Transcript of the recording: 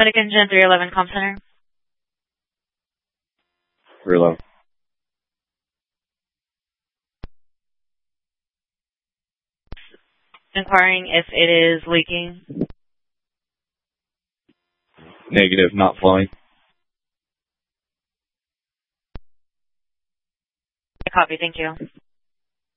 Medic Engine 311 Comm Center. Reload. Inquiring if it is leaking. Negative, not flowing. Copy, thank you.